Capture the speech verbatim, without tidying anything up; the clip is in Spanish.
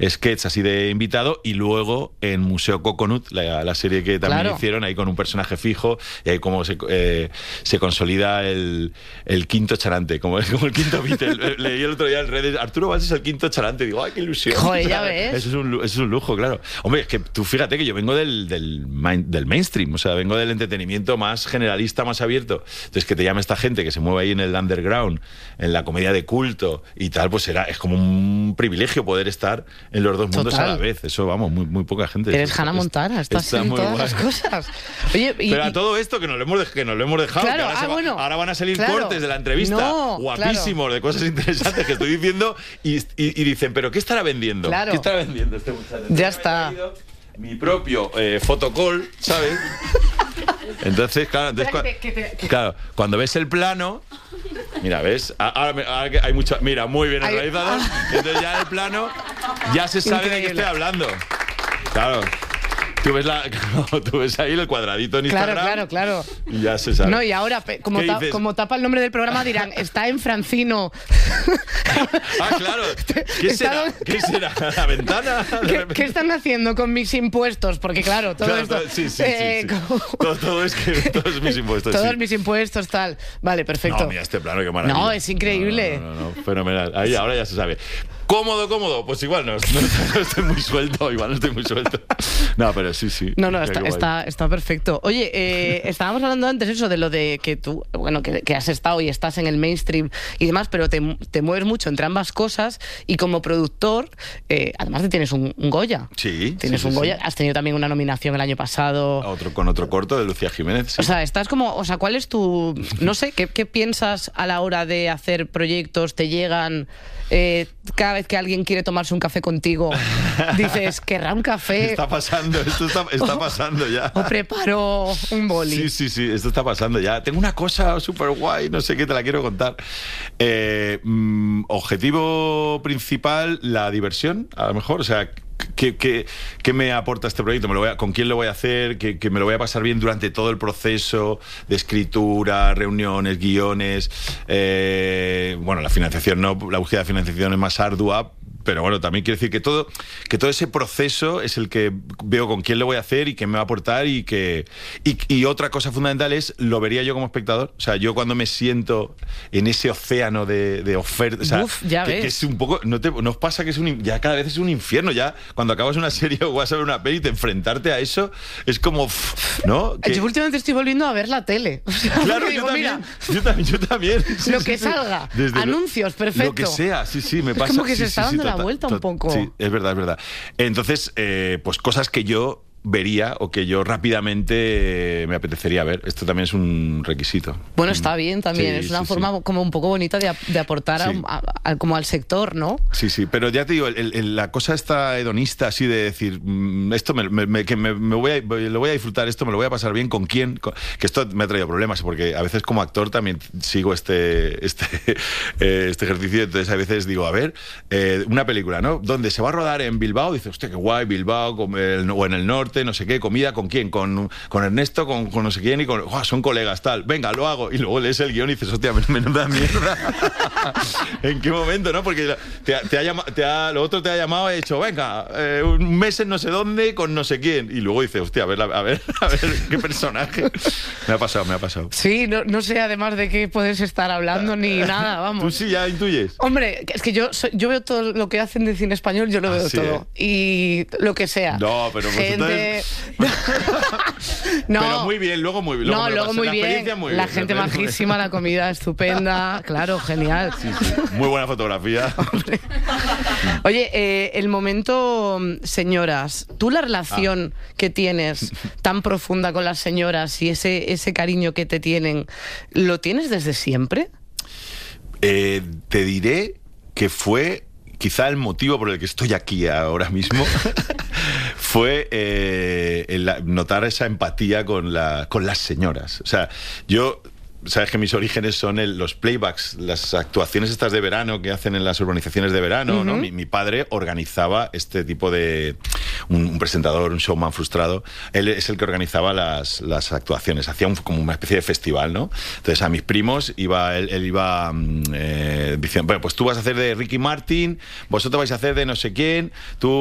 sketch así de invitado, y luego en Museo Coconut, la, la serie que también Claro. hicieron ahí con un personaje fijo, y ahí como se, eh, se consolida el, el quinto charante, como, como el quinto Beatle. Leí el otro día en redes, Arturo Valls es el quinto charante, digo, ¡ay, qué ilusión! Joder, ya ves. Eso es un, eso es un lujo, claro. Hombre, es que tú fíjate que yo vengo del, del, main, del mainstream, o sea, vengo del entretenimiento más generalista, más abierto. Entonces, que te llame esta gente que se mueve ahí en el underground, en la comedia de culto y tal, pues era, es como un privilegio poder estar en los dos mundos Total. a la vez. Eso, vamos, muy, muy poca gente. Eres Eso, Hannah es- Montana, estás está en muy todas guay. las cosas. Oye, y, Pero a y- todo esto que nos lo hemos, de- que nos lo hemos dejado, Claro, que ahora, ah, se va- bueno, ahora van a salir claro. cortes de la entrevista No, guapísimos, de cosas interesantes que estoy diciendo, y, y- y dicen, ¿pero qué estará vendiendo? Claro. ¿Qué estará vendiendo este muchacho? Ya Entonces, me he está. traído Mi propio eh, fotocall, ¿sabes? Entonces, claro, entonces, Espera, cua- que te- que te- claro, cuando ves el plano, mira, ¿ves? A- Ahora, me- ahora que hay mucho, mira, muy bien Hay- organizado. Entonces ya el plano ya se sabe de qué Increíble. estoy hablando. Claro. Tú ves, la, tú ves ahí el cuadradito en Claro, Instagram. claro, claro. Y ya se sabe. No, y ahora, pe- como, ¿Qué ta- dices? como tapa el nombre del programa, dirán, está en Francino. Ah, claro. ¿Qué Está será? don- ¿Qué será? ¿La ventana? De ¿Qué, repente. qué están haciendo con mis impuestos? Porque claro, todo Claro, esto... todo- sí, sí, eh, sí, sí. como- Todo, todo es que todos mis impuestos. Todos sí. mis impuestos, tal. Vale, perfecto. No, mira este plano, qué maravilla. No, es increíble. No, no, no, no, fenomenal. Ahí ahora ya se sabe. Cómodo, cómodo. Pues igual no, no, no estoy muy suelto, igual no estoy muy suelto. No, pero sí, sí. No, no, Qué está, guay. está, está perfecto. Oye, eh, estábamos hablando antes eso de lo de que tú, bueno, que, que has estado y estás en el mainstream y demás, pero te, te mueves mucho entre ambas cosas y como productor, eh, además de tienes un, un Goya. Sí. Tienes sí, un sí, Goya, sí. has tenido también una nominación el año pasado. Otro, con otro corto de Lucía Jiménez. Sí. O sea, estás como, o sea, ¿cuál es tu, no sé, qué, qué piensas a la hora de hacer proyectos? ¿Te llegan eh, cada vez que alguien quiere tomarse un café contigo? Dices, ¿querrá un café? Está pasando, esto está, está pasando ya. ¿O preparo un boli? Sí, sí, sí, esto está pasando ya. Tengo una cosa súper guay, no sé qué, te la quiero contar. Eh, mm, objetivo principal, la diversión, a lo mejor, o sea... ¿Qué, qué, qué me aporta este proyecto? ¿Me lo voy a, ¿Con quién lo voy a hacer? ¿Que, que me lo voy a pasar bien durante todo el proceso de escritura, reuniones, guiones? Eh, bueno, la financiación no, la búsqueda de financiación es más ardua, pero bueno, también quiere decir que todo, que todo ese proceso es el que veo con quién lo voy a hacer y qué me va a aportar y que y, y otra cosa fundamental es, lo vería yo como espectador. O sea, yo cuando me siento en ese océano de, de ofertas, o sea, Uf, ya que, ves. que es un poco, ¿no, te, ¿no os pasa que es un, ya cada vez es un infierno? Ya cuando acabas una serie o vas a ver una peli, te enfrentarte a eso es como, ¿no? Que- Yo últimamente estoy volviendo a ver la tele. O sea, Claro, porque yo digo, también, mira, yo también, yo también. Sí, lo sí, que sí. salga, Desde lo- anuncios, perfecto. Lo que sea, sí, sí, me Es pasa. como que sí, se está sí, sí, dando la total, vuelta un tot- poco. Sí, es verdad, es verdad. Entonces, eh, pues cosas que yo vería o que yo rápidamente eh, me apetecería ver. Esto también es un requisito. Bueno, está bien también. Sí, es una sí, forma sí. como un poco bonita de, ap- de aportar a- Sí. a- a- como al sector, ¿no? Sí, sí, pero ya te digo, el- el- la cosa está hedonista así de decir, mm, esto me, me- me- que me, me voy a, lo voy a disfrutar, esto me lo voy a pasar bien, ¿con quién? Con- que esto me ha traído problemas, porque a veces como actor también sigo este, este, eh, este ejercicio, entonces a veces digo, a ver, eh, una película, ¿no? ¿Dónde se va a rodar? En Bilbao, dice, hostia, qué guay, Bilbao, con el- o en el norte, no sé qué, comida, ¿con quién? Con, con Ernesto, con, con no sé quién, y con, ¡guau! Son colegas, tal, venga, lo hago, y luego lees el guión y dices, hostia, menuda mierda. ¿En qué momento, no? Porque te, ha- te ha llama- te ha- lo otro te ha llamado y ha dicho, venga, eh, un mes en no sé dónde con no sé quién. Y luego dices, hostia, a ver, a ver, a ver, qué personaje. Me ha pasado, me ha pasado. Sí, no, no sé además de qué puedes estar hablando ni nada, ¿Tú vamos. sí ya intuyes? Hombre, es que yo soy- yo veo todo lo que hacen de cine español, yo lo Ah, veo sí, todo. Y lo que sea. No, pero pues gente. no. Pero muy bien, luego muy bien. no, me lo luego pasé. muy La bien. experiencia muy la bien, gente la experiencia majísima, la comida estupenda. Claro, genial. muy bien. Muy buena fotografía. Oye, eh, el momento, mm, señoras, tú la relación Ah. que tienes tan profunda con las señoras y ese, ese cariño que te tienen, ¿lo tienes desde siempre? Eh, te diré que fue quizá el motivo por el que estoy aquí ahora mismo. Fue eh, el notar esa empatía con, la, con las señoras. O sea, yo... Sabes que mis orígenes son el- los playbacks, las actuaciones estas de verano que hacen en las urbanizaciones de verano, ¿no? Mi, mi padre organizaba este tipo de, un, un presentador, un showman frustrado. Él es el que organizaba las, las actuaciones, hacía un, como una especie de festival, ¿no? Entonces a mis primos iba, él, él iba eh, diciendo, bueno, pues tú vas a hacer de Ricky Martin, vosotros vais a hacer de no sé quién, tú